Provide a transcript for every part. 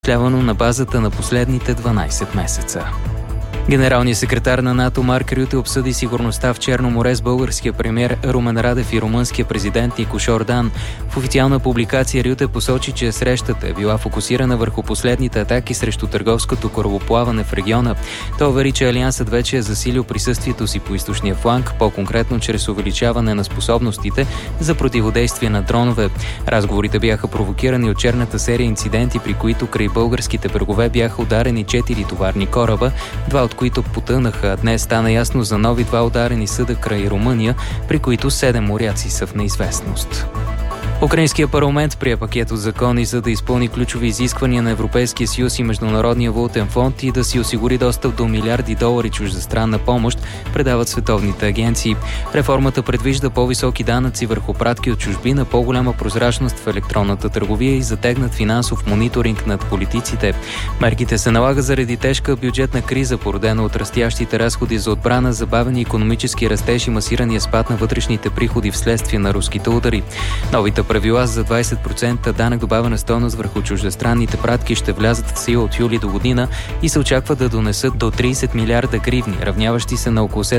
изчислявано на базата на последните 12 месеца. Генералният секретар на НАТО Марк Рюте обсъди сигурността в Черно море с българския премиер Румен Радев и румънския президент Нико Шордан. В официална публикация Рюте посочи, че срещата е била фокусирана върху последните атаки срещу търговското корабоплаване в региона. Той увери, че Алиансът вече е засилил присъствието си по източния фланг, по-конкретно чрез увеличаване на способностите за противодействие на дронове. Разговорите бяха провокирани от черната серия инциденти, при които край българските брегове бяха ударени 4 товарни кораба, 2 от които потънаха. Днес стана ясно за нови 2 ударени съда край Румъния, при които 7 моряци са в неизвестност. Украинският парламент прие пакет от закони, за да изпълни ключови изисквания на Европейския съюз и Международния валутен фонд и да си осигури достъп до милиарди долари чуждестранна помощ, предават световните агенции. Реформата предвижда по-високи данъци върху пратки от чужбина, по-голяма прозрачност в електронната търговия и затегнат финансов мониторинг над политиците. Мерките се налагат заради тежка бюджетна криза, породена от растящите разходи за отбрана, забавени икономически растеж и масирания спад на вътрешните приходи вследствие на руските удари. Новите правила за 20% данък добавена стойност върху чуждестранните пратки ще влязат в сила от юли до година и се очаква да донесат до 30 милиарда гривни, равняващи се на около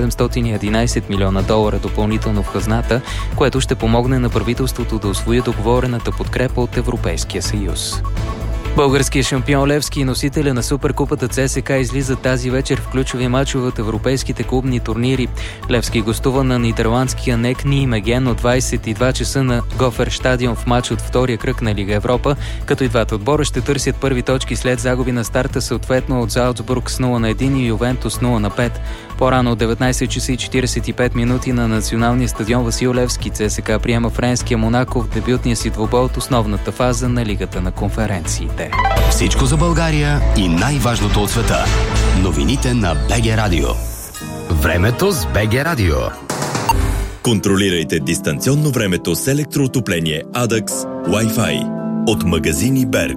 711 милиона долара допълнително в хазната, което ще помогне на правителството да усвои договорената подкрепа от Европейския съюз. Българският шампион Левски и носителя на Суперкупата ЦСКА излиза тази вечер в ключови мачове от европейските клубни турнири. Левски гостува на нидерландския НЕК Нijmegen от 22 часа на Гофер стадион в матч от втория кръг на Лига Европа, като и двата отбора ще търсят първи точки след загуби на старта, съответно от Залцбург с 0-1 и Ювентус 0-5. По-рано от 19 часа и 45 минути на националния стадион Васил Левски ЦСКА приема френския Монако в дебютния си двубой от основната фаза на Лигата на конференциите. Всичко за България и най-важното от света. Новините на БГ Радио. Времето с БГ Радио. Контролирайте дистанционно времето с електроотопление Adax Wi-Fi от магазини Берг.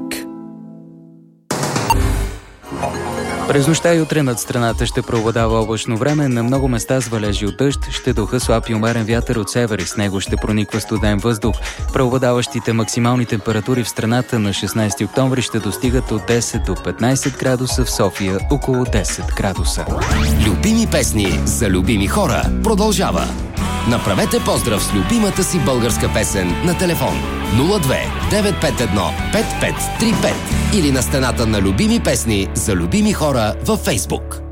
През нощта и утре над страната ще преобладава облачно време, на много места с валежи от дъжд, ще духа слаб и умерен вятър от север и с него ще прониква студен въздух. Преобладаващите максимални температури в страната на 16 октомври ще достигат от 10 до 15 градуса, в София около 10 градуса. Любими песни за любими хора продължава. Направете поздрав с любимата си българска песен на телефон 02 951 5535 или на стената на любими песни за любими хора във Фейсбук.